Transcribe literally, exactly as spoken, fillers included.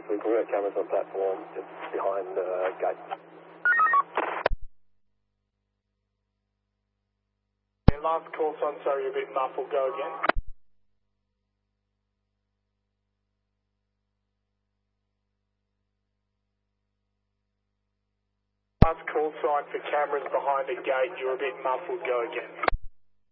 we can get cameras on platform just behind the gate. Yeah, last call sign, sorry, you're a bit muffled, go again. Last call sign for cameras behind the gate, you're a bit muffled, go again.